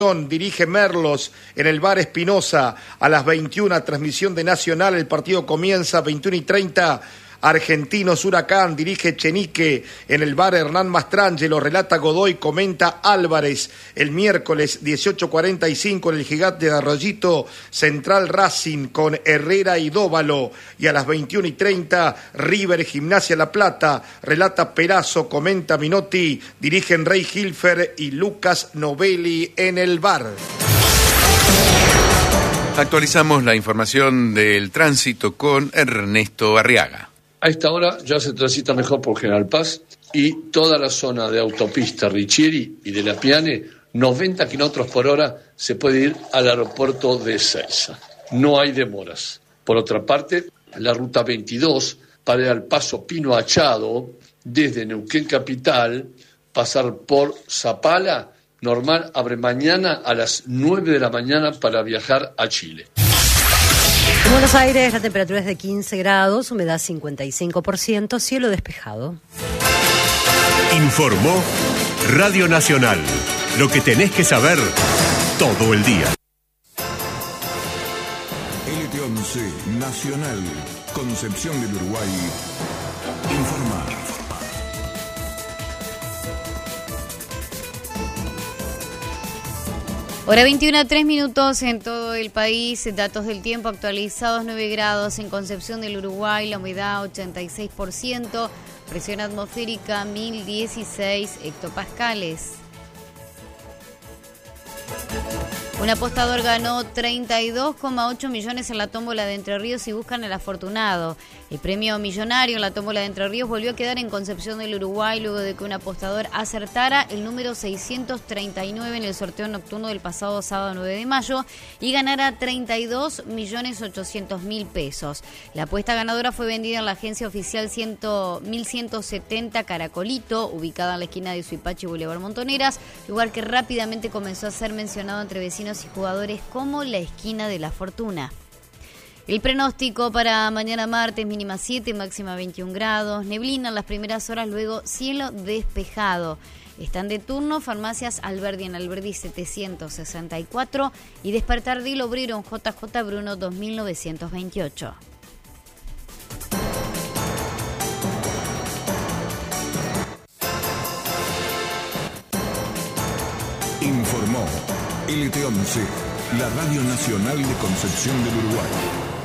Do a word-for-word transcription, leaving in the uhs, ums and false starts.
Dirige Merlos en el bar Espinosa a las veintiuna, transmisión de Nacional, el partido comienza veintiuna y treinta. Argentinos Huracán, dirige Chenique en el bar Hernán Mastrangelo, relata Godoy, comenta Álvarez. El miércoles dieciocho cuarenta y cinco en el Gigante de Arroyito, Central Racing con Herrera y Dóvalo. Y a las veintiuna y treinta, River Gimnasia La Plata, relata Perazo, comenta Minotti, dirigen Rey Hilfer y Lucas Novelli en el bar. Actualizamos la información del tránsito con Ernesto Arriaga. A esta hora ya se transita mejor por General Paz y toda la zona de autopista Richieri y de La Piane, noventa kilómetros por hora, se puede ir al aeropuerto de Ezeiza. No hay demoras. Por otra parte, la ruta veintidós para ir al paso Pino Achado, desde Neuquén Capital, pasar por Zapala, normal, abre mañana a las nueve de la mañana para viajar a Chile. En Buenos Aires la temperatura es de quince grados, humedad cincuenta y cinco por ciento, cielo despejado. Informó Radio Nacional. Lo que tenés que saber todo el día. L T once Nacional, Concepción del Uruguay, informa. Hora veintiuna, tres minutos en todo el país, datos del tiempo actualizados, nueve grados en Concepción del Uruguay, la humedad ochenta y seis por ciento, presión atmosférica mil dieciséis hectopascales. Un apostador ganó treinta y dos coma ocho millones en la tómbola de Entre Ríos y buscan al afortunado. El premio millonario en la tómbola de Entre Ríos volvió a quedar en Concepción del Uruguay luego de que un apostador acertara el número seiscientos treinta y nueve en el sorteo nocturno del pasado sábado nueve de mayo y ganara treinta y dos millones ochocientos mil pesos. La apuesta ganadora fue vendida en la agencia oficial mil ciento setenta Caracolito, ubicada en la esquina de Suipachi y Boulevard Montoneras, lugar que rápidamente comenzó a ser mencionado entre vecinos y jugadores como la esquina de la fortuna. El pronóstico para mañana martes, mínima siete, máxima veintiún grados, neblina en las primeras horas, luego cielo despejado. Están de turno farmacias Alberdi en Alberdi setecientos sesenta y cuatro y Despertar del Obrero en J J Bruno dos mil novecientos veintiocho. Informó L T once, la Radio Nacional de Concepción del Uruguay.